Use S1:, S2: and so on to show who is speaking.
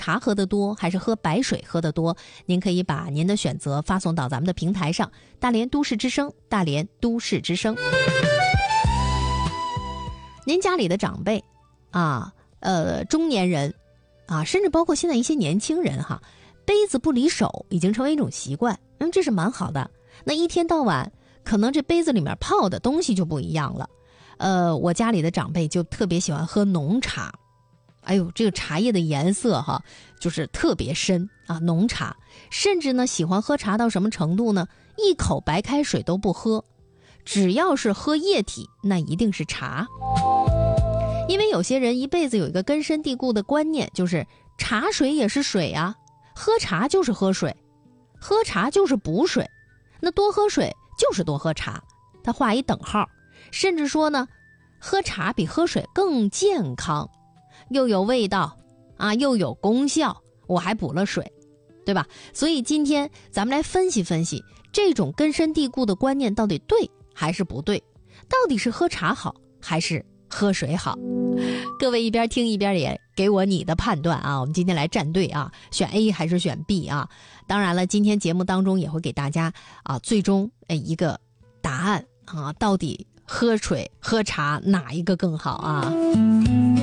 S1: 茶喝得多还是喝白水喝得多？您可以把您的选择发送到咱们的平台上，大连都市之声，大连都市之声。您家里的长辈中年人甚至包括现在一些年轻人杯子不离手已经成为一种习惯，这是蛮好的。那一天到晚可能这杯子里面泡的东西就不一样了。我家里的长辈就特别喜欢喝浓茶，这个茶叶的颜色就是特别深浓茶。甚至呢喜欢喝茶到什么程度呢？一口白开水都不喝，只要是喝液体那一定是茶。因为有些人一辈子有一个根深蒂固的观念，就是茶水也是水啊，喝茶就是喝水，喝茶就是补水，那多喝水就是多喝茶，他画一等号。甚至说呢，喝茶比喝水更健康，又有味道又有功效，我还补了水，对吧？所以今天咱们来分析分析这种根深蒂固的观念到底对还是不对，到底是喝茶好还是喝水好。各位一边听一边也给我你的判断我们今天来站队选 A 还是选 B 当然了，今天节目当中也会给大家最终一个答案到底喝水喝茶哪一个更好